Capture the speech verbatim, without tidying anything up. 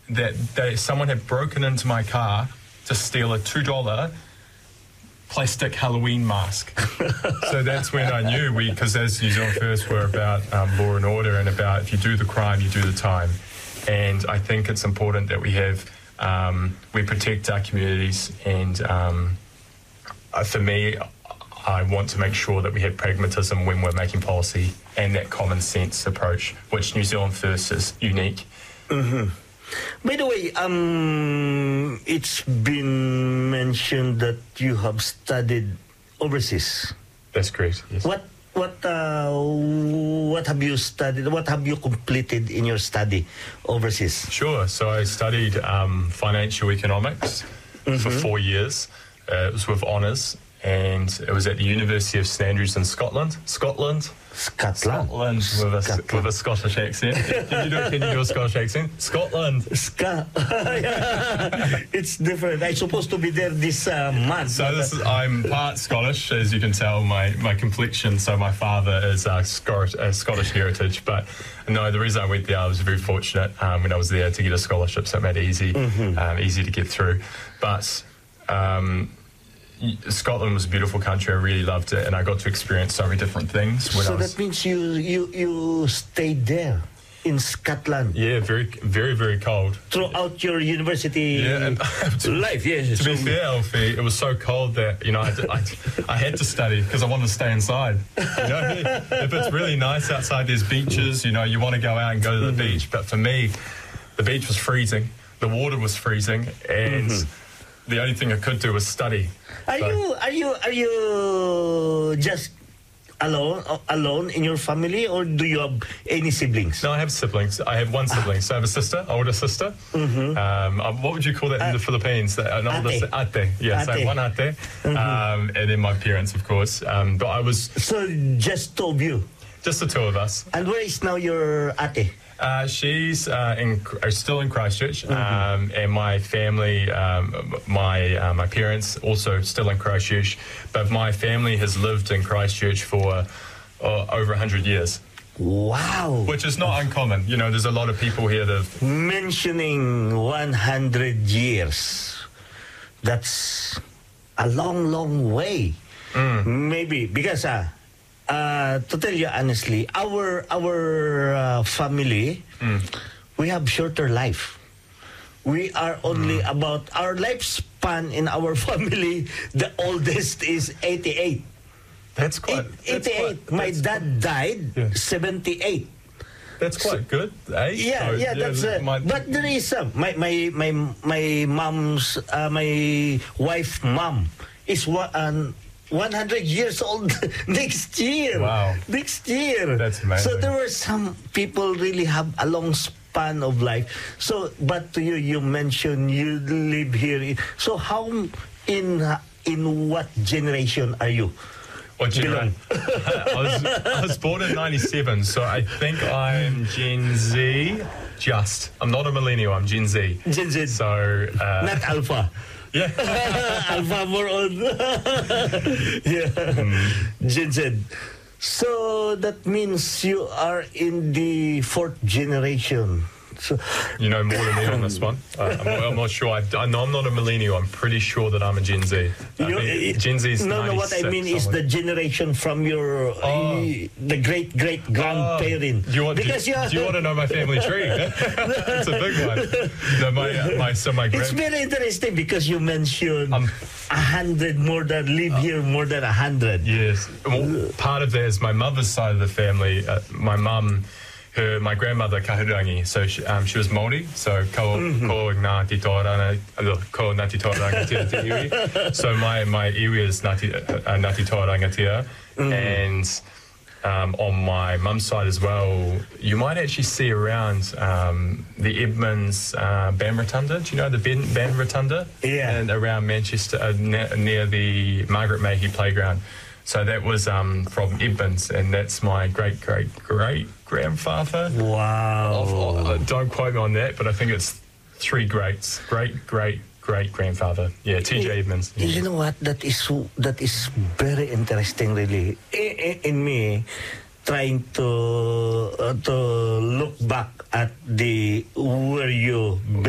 that they, someone had broken into my car to steal a two dollar plastic Halloween mask. So that's when I knew we, because as New Zealand First, we're about um, law and order and about if you do the crime, you do the time. And I think it's important that we have, um, we protect our communities. And um, for me, I want to make sure that we have pragmatism when we're making policy and that common sense approach, which New Zealand First is unique. Mm-hmm. By the way, um, it's been mentioned that you have studied overseas. That's correct, yes. What what uh, what have you studied? What have you completed in your study overseas? Sure. So I studied um, financial economics mm-hmm. for four years. Uh, it was with honours, and it was at the University of St Andrews in Scotland. Scotland. Scotland. Scotland with a, Scotland. with a Scottish accent. Can you do, can you do a Scottish accent? Scotland. Ska. It's different. I'm supposed to be there this uh, month. So this is, I'm part Scottish, as you can tell, my, my complexion. So my father is uh, Scottish, uh, Scottish heritage. But no, the reason I went there, I was very fortunate um, when I was there to get a scholarship, so it made it easy, mm-hmm. um, easy to get through. But um, Scotland was a beautiful country. I really loved it, and I got to experience so many different things. When so I was, that means you, you you stayed there in Scotland. Yeah, very very very cold throughout your university yeah, to, life. Yes. To be fair, Alfie, it was so cold that you know I, I, I had to study because I wanted to stay inside. You know, if it's really nice outside, there's beaches. You know, you want to go out and go to the mm-hmm. beach. But for me, the beach was freezing. The water was freezing, and mm-hmm. the only thing I could do was study. Are so, you are you are you just alone alone in your family, or do you have any siblings? No, I have siblings. I have one sibling. So I have a sister, older sister. Mm-hmm. um, um, what would you call that in uh, the Philippines? An older ate. ate. Yes, ate. I have one ate. Mm-hmm. um, and then my parents, of course. Um, but I was so just two of you. Just the two of us. And where is now your ate? Uh, she's uh, in, uh, still in Christchurch, mm-hmm. um, and my family, um, my uh, my parents also still in Christchurch, but my family has lived in Christchurch for uh, over a hundred years. Wow! Which is not uncommon. You know, there's a lot of people here that have... mentioning one hundred years. That's a long, long way. Mm. Maybe because. Uh, Uh, to tell you honestly, our our uh, family, mm. we have shorter life. We are only mm. about our lifespan in our family. The oldest is eighty-eight. That's quite. Eight, that's eighty-eight. Quite, My dad died yeah. seventy-eight. That's quite so, good. Eh? Yeah, so, yeah, that's. Uh, my, but there is some. My my my my mom's uh, my wife mom is one. Um, one hundred years old next year. Wow. Next year. That's amazing. So there were some people really have a long span of life. So, but to you, you mentioned you live here. So how, in in what generation are you? What generation? I, was, I was born in ninety-seven, so I think I'm Gen Z. Just. I'm not a millennial, I'm Gen Z. Gen Z. So... Uh, not Alpha. Yeah. Alpha more on. Yeah. Mm. Gen Z. So that means you are in the fourth generation. So, you know more than me on this one. Uh, I'm, I'm not sure. I, I know I'm not a millennial. I'm pretty sure that I'm a Gen Z. You, Gen Z is no, no. What I mean is the generation from your oh. uh, the great great grandparent. Oh. Do you want? Because do, you, do you want to know my family tree? It's a big one. No, my uh, my so my. It's grand- very interesting because you mentioned a um, hundred more than live uh, here more than a hundred. Yes. Well, part of that is my mother's side of the family. Uh, my mum. Her, my grandmother, Kahurangi, so she, um, she was Māori, so ko, mm-hmm. ko Ngāti Tōranga, ko Ngāti Tōranga tia te iwi. So my, my iwi is Ngāti, uh, Ngāti Tōranga tia, mm-hmm. and um, on my mum's side as well, you might actually see around um, the Edmonds uh, Band Rotunda. Do you know the Band Rotunda? Yeah. And around Manchester, uh, near, near the Margaret Mahy Playground. So that was um, from Edmonds, and that's my great, great, great grandfather. Wow. Of, uh, don't quote me on that, but I think it's three greats. Great, great, great grandfather. Yeah, T J Edmonds. Yeah. You know what? That is that is very interesting, really. In, in me, trying to uh, to look back at the where you